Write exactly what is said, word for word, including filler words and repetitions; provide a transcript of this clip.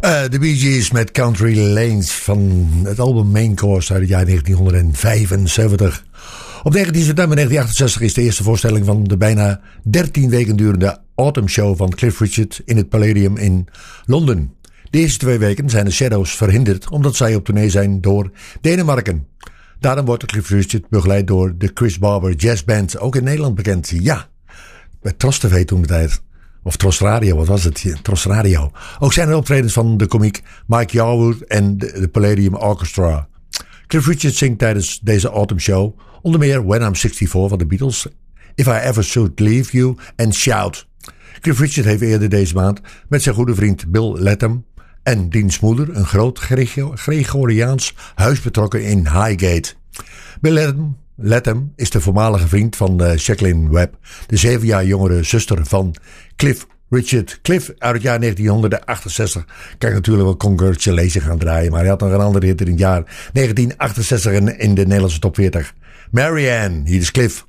Uh, de Bee Gees met Country Lanes van het album Main Course uit het jaar negentien vijfenzeventig. Op negentien september negentien achtenzestig is de eerste voorstelling van de bijna dertien weken durende Autumn Show van Cliff Richard in het Palladium in Londen. De eerste twee weken zijn de Shadows verhinderd omdat zij op tournee zijn door Denemarken. Daarom wordt Cliff Richard begeleid door de Chris Barber Jazz Band, ook in Nederland bekend. Ja, bij Tros T V toen de tijd. Of Tros Radio, wat was het? Tros Radio. Ook zijn er optredens van de komiek Mike Yarwood en de, de Palladium Orchestra. Cliff Richard zingt tijdens deze Autumn Show onder meer When I'm sixty-four van de Beatles, If I Ever Should Leave You en Shout. Cliff Richard heeft eerder deze maand met zijn goede vriend Bill Latham en diens moeder een groot Gregoriaans huis betrokken in Highgate. Bill Latham, Latham is de voormalige vriend van uh, Jacqueline Webb, de zeven jaar jongere zuster van Cliff Richard. Cliff uit het jaar negentien achtenzestig kan ik natuurlijk wel Congratulations gaan draaien, maar hij had nog een andere hit in het jaar negentien achtenzestig in, in de Nederlandse top veertig. Marianne, hier is Cliff.